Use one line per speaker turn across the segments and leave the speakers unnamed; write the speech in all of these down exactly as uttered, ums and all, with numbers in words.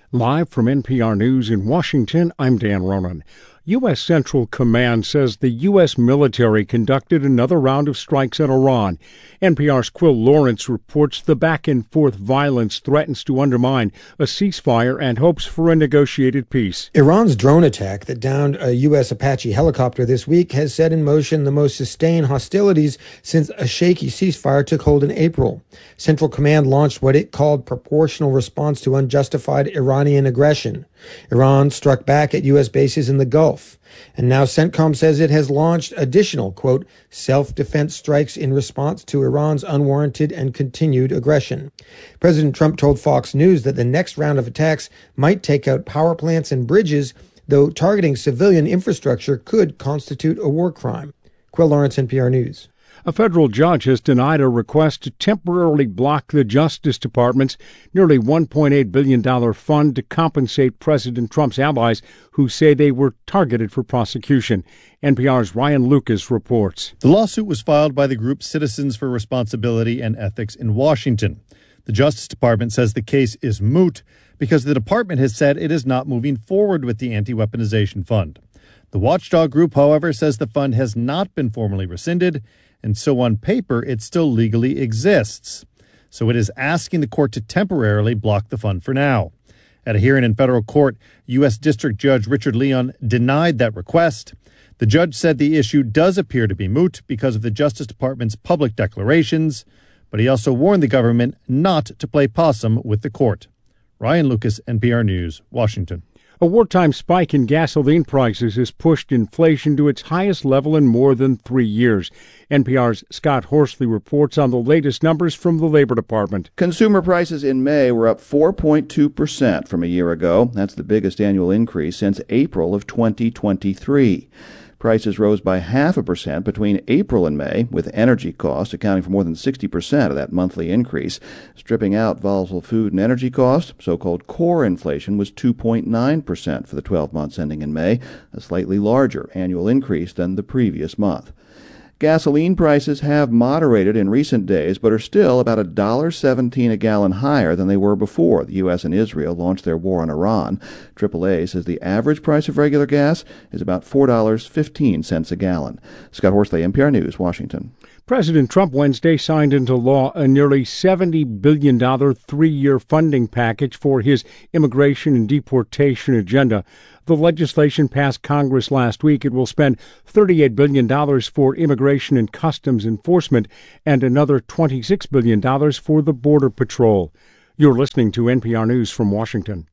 Live from N P R News in Washington, I'm Dan Ronan. U S. Central Command says the U S military conducted another round of strikes at Iran. N P R's Quill Lawrence reports the back-and-forth violence threatens to undermine a ceasefire and hopes for a negotiated peace.
Iran's drone attack that downed a U S. Apache helicopter this week has set in motion the most sustained hostilities since a shaky ceasefire took hold in April. Central Command launched what it called proportional response to unjustified Iranian aggression. Iran struck back at U S bases in the Gulf. And now CENTCOM says it has launched additional, quote, self-defense strikes in response to Iran's unwarranted and continued aggression. President Trump told Fox News that the next round of attacks might take out power plants and bridges, though targeting civilian infrastructure could constitute a war crime. Quill Lawrence, N P R News.
A federal judge has denied a request to temporarily block the Justice Department's nearly one point eight billion dollars fund to compensate President Trump's allies who say they were targeted for prosecution. N P R's Ryan Lucas reports.
The lawsuit was filed by the group Citizens for Responsibility and Ethics in Washington. The Justice Department says the case is moot because the department has said it is not moving forward with the anti-weaponization fund. The watchdog group, however, says the fund has not been formally rescinded, and so on paper it still legally exists. So it is asking the court to temporarily block the fund for now. At a hearing in federal court, U S. District Judge Richard Leon denied that request. The judge said the issue does appear to be moot because of the Justice Department's public declarations, but he also warned the government not to play possum with the court. Ryan Lucas, N P R News, Washington.
A wartime spike in gasoline prices has pushed inflation to its highest level in more than three years. N P R's Scott Horsley reports on the latest numbers from the Labor Department.
Consumer prices in May were up four point two percent from a year ago. That's the biggest annual increase since April of twenty twenty-three. Prices rose by half a percent between April and May, with energy costs accounting for more than sixty percent of that monthly increase. Stripping out volatile food and energy costs, so-called core inflation was two point nine percent for the twelve months ending in May, a slightly larger annual increase than the previous month. Gasoline prices have moderated in recent days, but are still about one dollar and seventeen cents a gallon higher than they were before the U S and Israel launched their war on Iran. triple A says the average price of regular gas is about four dollars and fifteen cents a gallon. Scott Horsley, N P R News, Washington.
President Trump Wednesday signed into law a nearly seventy billion dollars three-year funding package for his immigration and deportation agenda. The legislation passed Congress last week. It will spend thirty-eight billion dollars for immigration and customs enforcement and another twenty-six billion dollars for the Border Patrol. You're listening to N P R News from Washington.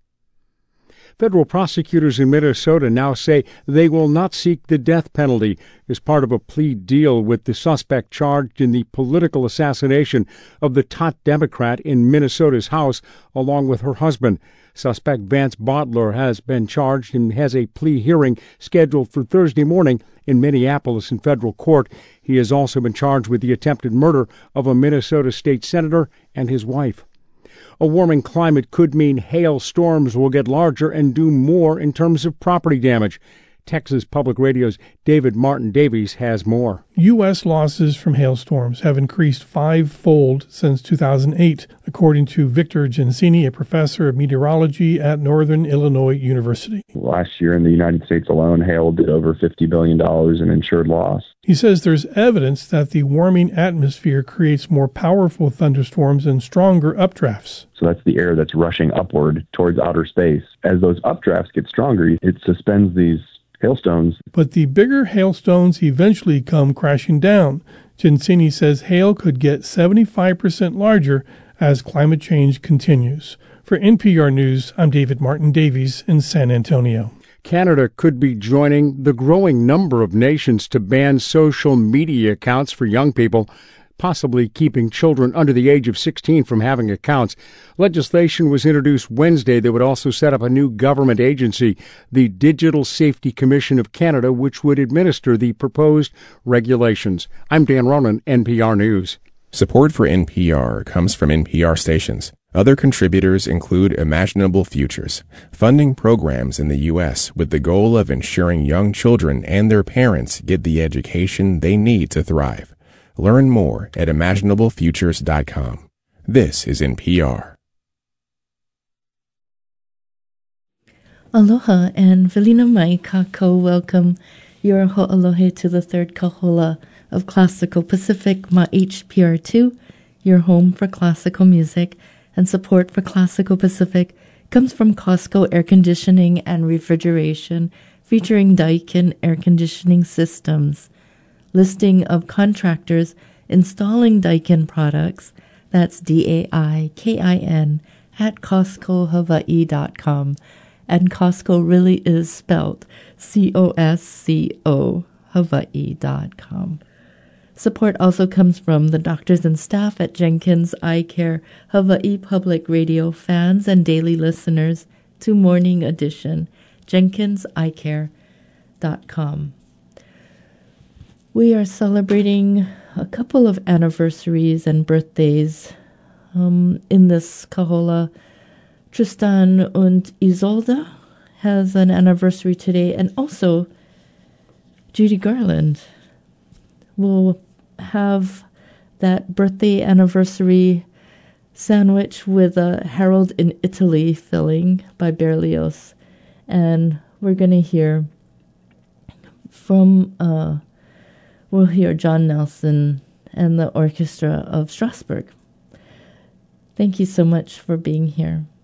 Federal prosecutors in Minnesota now say they will not seek the death penalty as part of a plea deal with the suspect charged in the political assassination of the top Democrat in Minnesota's House, along with her husband. Suspect Vance Bottler has been charged and has a plea hearing scheduled for Thursday morning in Minneapolis in federal court. He has also been charged with the attempted murder of a Minnesota state senator and his wife. A warming climate could mean hail storms will get larger and do more in terms of property damage. Texas Public Radio's David Martin Davies has more.
U S losses from hailstorms have increased five-fold since two thousand eight, according to Victor Gensini, a professor of meteorology at Northern Illinois University.
Last year in the United States alone, hail did over fifty billion dollars in insured loss.
He says there's evidence that the warming atmosphere creates more powerful thunderstorms and stronger updrafts.
So that's the air that's rushing upward towards outer space. As those updrafts get stronger, it suspends these hailstones.
But the bigger hailstones eventually come crashing down. Gensini says hail could get seventy-five percent larger as climate change continues. For N P R News, I'm David Martin Davies in San Antonio.
Canada could be joining the growing number of nations to ban social media accounts for young people, possibly keeping children under the age of sixteen from having accounts. Legislation was introduced Wednesday that would also set up a new government agency, the Digital Safety Commission of Canada, which would administer the proposed regulations. I'm Dan Ronan, N P R News.
Support for N P R comes from N P R stations. Other contributors include Imaginable Futures, funding programs in the U S with the goal of ensuring young children and their parents get the education they need to thrive. Learn more at imaginable futures dot com. This is N P R.
Aloha and Velina mai kako. Welcome your ho'alohe to the third kahola of Classical Pacific Ma H P R two, your home for classical music, and support for Classical Pacific comes from Costco Air Conditioning and Refrigeration, featuring Daikin air conditioning systems. Listing of contractors installing Daikin products, that's D A I K I N, at Costco Hawaii dot com. And Costco really is spelled C O S C O, Hawaii dot com. Support also comes from the doctors and staff at Jenkins Eye Care, Hawaii Public Radio fans and daily listeners to Morning Edition, jenkins eye care dot com. We are celebrating a couple of anniversaries and birthdays um, in this kahola. Tristan und Isolde has an anniversary today, and also Judy Garland will have that birthday anniversary sandwich with a Harold in Italy filling by Berlioz. And we're going to hear from, uh, we'll hear John Nelson and the Orchestra of Strasbourg. Thank you so much for being here.